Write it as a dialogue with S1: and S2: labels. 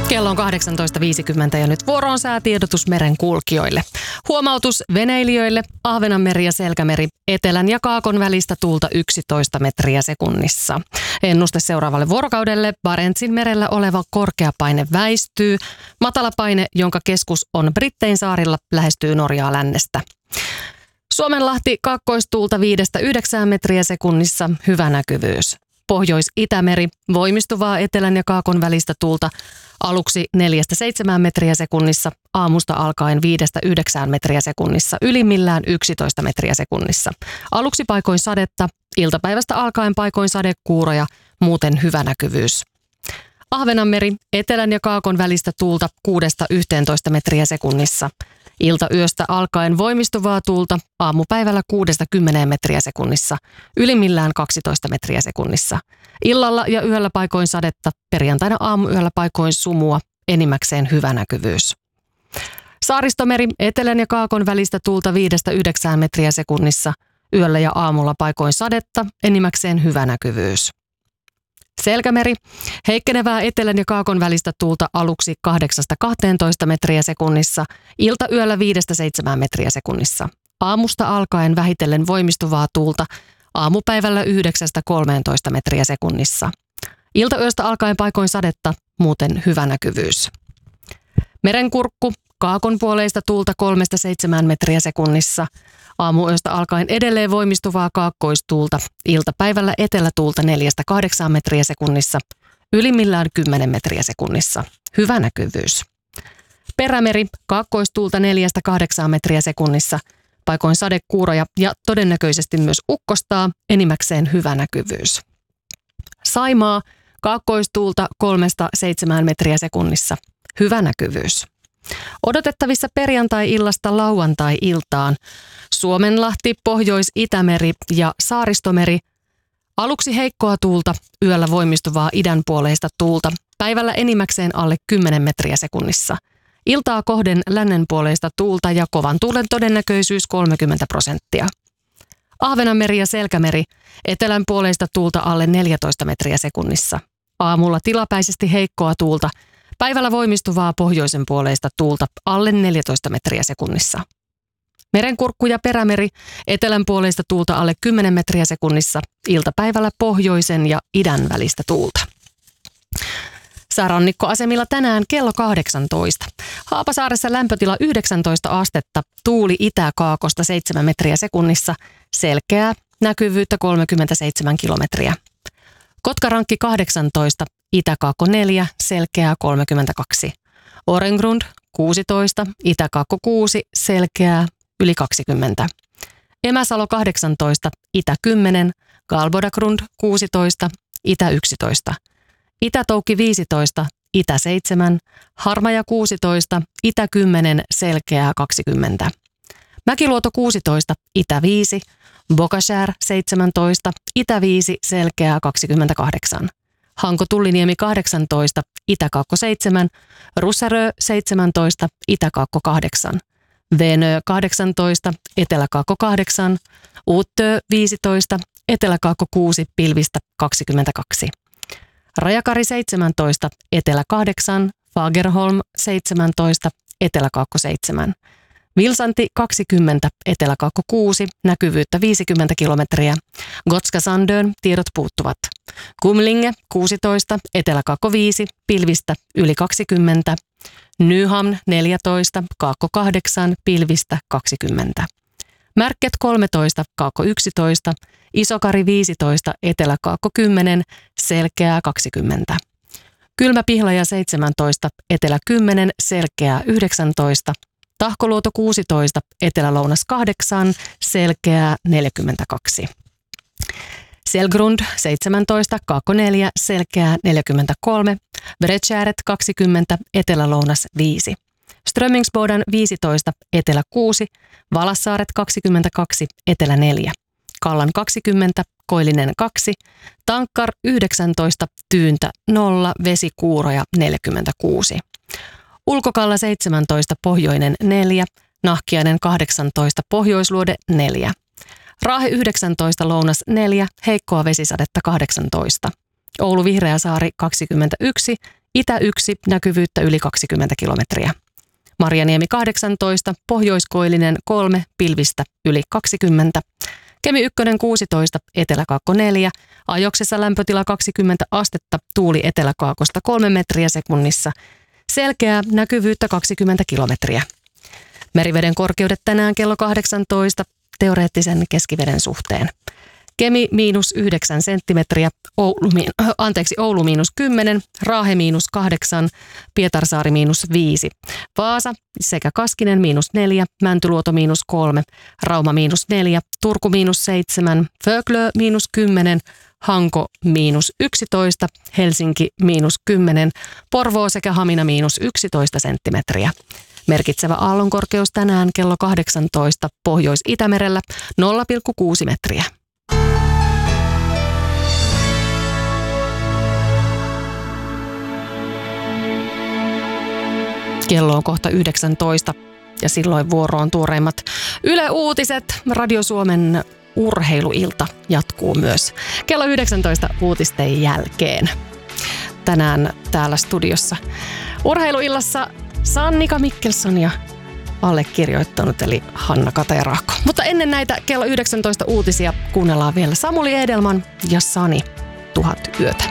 S1: Kello on 18.50 ja nyt vuoro on säätiedotus merenkulkijoille. Huomautus veneilijöille: Ahvenanmeri ja Selkämeri, etelän ja kaakon välistä tuulta 11 metriä sekunnissa. Ennuste seuraavalle vuorokaudelle: Barentsin merellä oleva korkea paine väistyy. Matala paine, jonka keskus on Brittein saarilla, lähestyy Norjaa lännestä. Suomenlahti, kaakkoistuulta 5-9 metriä sekunnissa, hyvä näkyvyys. Pohjois-Itämeri, voimistuvaa etelän ja kaakon välistä tuulta aluksi 4-7 metriä sekunnissa, aamusta alkaen 5-9 metriä sekunnissa, ylimmillään 11 metriä sekunnissa. Aluksi paikoin sadetta, iltapäivästä alkaen paikoin sadekuuroja, muuten hyvä näkyvyys. Ahvenanmeri, etelän ja kaakon välistä tuulta 6-11 metriä sekunnissa. Iltayöstä alkaen voimistuvaa tuulta, aamupäivällä 6-10 metriä sekunnissa, ylimmillään 12 metriä sekunnissa. Illalla ja yöllä paikoin sadetta, perjantaina aamuyöllä paikoin sumua, enimmäkseen hyvä näkyvyys. Saaristomeri, etelän ja kaakon välistä tuulta 5-9 metriä sekunnissa, yöllä ja aamulla paikoin sadetta, enimmäkseen hyvä näkyvyys. Selkämeri, heikkenevää etelän ja kaakon välistä tuulta aluksi 8-12 metriä sekunnissa, iltayöllä 5-7 metriä sekunnissa. Aamusta alkaen vähitellen voimistuvaa tuulta, aamupäivällä 9-13 metriä sekunnissa. Iltayöstä alkaen paikoin sadetta, muuten hyvä näkyvyys. Merenkurkku, kaakon puoleista tuulta 3-7 metriä sekunnissa. Aamuyöstä alkaen edelleen voimistuvaa kaakkoistuulta, iltapäivällä etelätuulta 4-8 metriä sekunnissa, ylimmillään 10 metriä sekunnissa. Hyvä näkyvyys. Perämeri, kaakkoistuulta 4-8 metriä sekunnissa, paikoin sadekuuroja ja todennäköisesti myös ukkostaa, enimmäkseen hyvä näkyvyys. Saimaa, kaakkoistuulta 3-7 metriä sekunnissa, hyvä näkyvyys. Odotettavissa perjantai-illasta lauantai-iltaan Suomenlahti, Pohjois-Itämeri ja Saaristomeri. Aluksi heikkoa tuulta, yöllä voimistuvaa idänpuoleista tuulta, päivällä enimmäkseen alle 10 metriä sekunnissa. Iltaa kohden lännenpuoleista tuulta ja kovan tuulen todennäköisyys 30%. Ahvenanmeri ja Selkämeri, etelän puoleista tuulta alle 14 metriä sekunnissa. Aamulla tilapäisesti heikkoa tuulta, päivällä voimistuvaa pohjoisen puoleista tuulta alle 14 metriä sekunnissa. Merenkurkku ja Perämeri, etelän puoleista tuulta alle 10 metriä sekunnissa, iltapäivällä pohjoisen ja idän välistä tuulta. Säärannikkoasemilla tänään kello 18. Haapasaaressa lämpötila 19 astetta, tuuli itä-kaakosta 7 metriä sekunnissa, selkeää, näkyvyyttä 37 kilometriä. Kotkarankki 18, Itä-Kaakko 4, selkeää 32. Orengrund 16, Itä-Kaakko 6, selkeää yli 20. Emäsalo 18, Itä 10, Galbodagrund 16, Itä 11. Itä-Toukki 15, Itä 7, Harmaja 16, Itä 10, selkeää 20. Mäkiluoto 16, Itä 5, Bokashär 17, Itä 5, selkeää 28. Hanko-Tulliniemi 18, Itä-Kaakko 7, Russarö 17, Itä-Kaakko 8. Venö 18, Etelä-Kaakko 8, Uttö 15, Etelä-Kaakko 6, pilvistä 22. Rajakari 17, Etelä 8, Fagerholm 17, Etelä-Kaakko 7. Vilsanti 20, Etelä-Kaakko 6, näkyvyyttä 50 kilometriä. Gotska Sandön, tiedot puuttuvat. Kumlinge 16, Etelä-Kaakko 5, pilvistä yli 20. Nyhamn 14, Kaakko 8, pilvistä 20. Märket 13, Kaakko 11, Isokari 15, Etelä-Kaakko 10, selkeää 20. Kylmä-Pihlaja 17, Etelä 10, selkeää 19. Tahkoluoto 16, Etelä-Lounas 8, selkeää 42. Selgrund 17, Kaakko 4, selkeää 43. Vretsjäret 20, Etelä-Lounas 5. Strömingsboden 15, Etelä 6. Valassaaret 22, Etelä 4. Kallan 20, Koillinen 2. Tankkar 19, Tyyntä 0, Vesikuuroja 46. Ulkokalla 17, Pohjoinen 4, Nahkiainen 18, Pohjoisluode 4. Raahe 19, Lounas 4, heikkoa vesisadetta 18. Oulu Vihreäsaari 21, Itä 1, näkyvyyttä yli 20 kilometriä. Marjaniemi 18, Pohjoiskoillinen 3, pilvistä yli 20. Kemi 1 16, Etelä-Kaakko 4, Ajoksessa lämpötila 20 astetta, tuuli eteläkaakosta 3 metriä sekunnissa. Selkeää, näkyvyyttä 20 kilometriä. Meriveden korkeudet tänään kello 18 teoreettisen keskiveden suhteen. Kemi -9 senttimetriä, Oulu -10, Raahe -8, Pietarsaari -5, Vaasa sekä Kaskinen -4, Mäntyluoto -3, Rauma -4, Turku -7, Föglö -10, Hanko -11, Helsinki -10, Porvoo sekä Hamina -11 senttimetriä. Merkitsevä aallonkorkeus tänään kello 18 Pohjois-Itämerellä 0,6 metriä. Kello on kohta 19 ja silloin vuoroon tuoreimmat Yle Uutiset. Radio Suomen urheiluilta jatkuu myös kello 19 uutisten jälkeen. Tänään täällä studiossa urheiluillassa Sannika Mikkelson ja allekirjoittanut eli Hanna Katajaraakko. Mutta ennen näitä kello 19 uutisia kuunnellaan vielä Samuli Edelman ja Sani 1000 yötä.